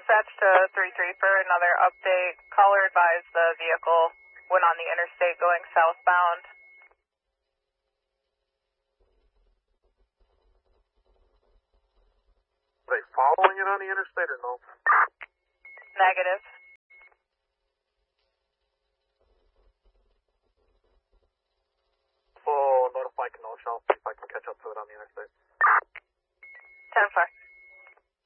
Dispatch to 33 for another update. Caller advised the vehicle went on the interstate going southbound. Are they following it on the interstate or no? Negative. Full notify Kenosha. I'll see if I can catch up to it on the interstate. 10-4.